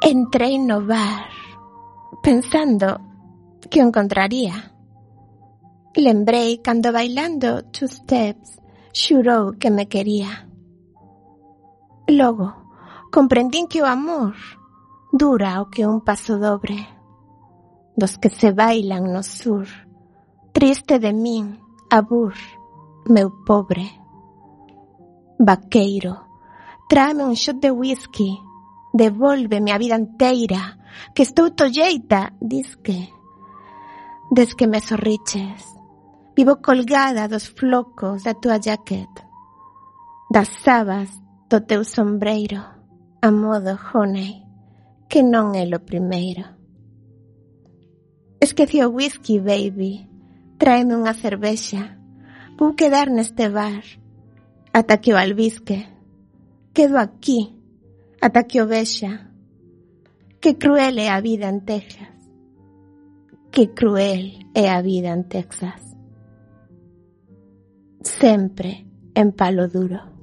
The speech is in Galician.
Entrei no bar, pensando que o encontraría. Lembrei cando bailando two steps xurou que me quería. Logo, comprendín que o amor dura o que un paso dobre, dos que se bailan no sur, triste de min, abur, meu pobre. Vaqueiro, tráeme un shot de whisky, devólveme a vida inteira, que estou tolleita, disque. Des que me sorriches, vivo colgada dos flocos da tua jaquet, das sabas do teu sombreiro, a modo honey, que non é lo primeiro. Esqueci o whisky, baby, tráeme unha cervexa, vou quedar neste bar, ata que o albisque, quedo aquí, ata que o vexa. Que cruel é a vida en Texas, que cruel é a vida en Texas. Sempre en palo duro.